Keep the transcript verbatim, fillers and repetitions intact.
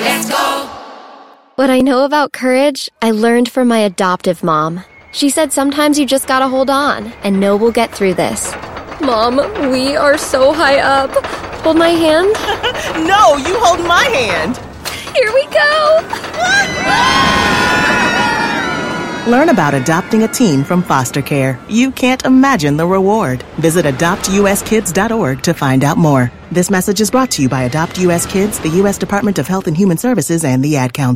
Let's go. What I know about courage, I learned from my adoptive mom. She said sometimes you just gotta hold on and know we'll get through this. Mom, we are so high up. Hold my hand. No, you hold my hand. Here we go. Learn about adopting a teen from foster care. You can't imagine the reward. Visit adopt u s kids dot org to find out more. This message is brought to you by Adopt U S Kids, the U S Department of Health and Human Services, and the Ad Council.